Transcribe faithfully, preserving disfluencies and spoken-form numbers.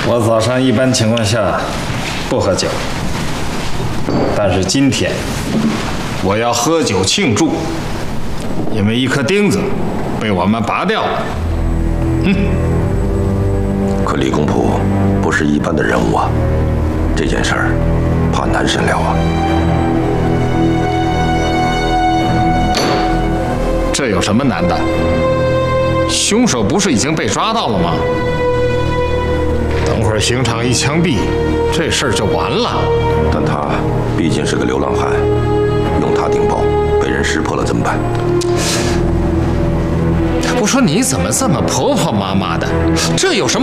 我早上一般情况下不喝酒，但是今天我要喝酒庆祝，因为一颗钉子被我们拔掉了。嗯。 可李公仆不是一般的人物啊，这件事儿怕难审了啊。 这有什么难的？凶手不是已经被抓到了吗？等会儿刑场一枪毙，这事儿就完了。 但他毕竟是个流浪汉，用他顶包，被人识破了怎么办？ 我说你怎么这么婆婆妈妈的？这有什么？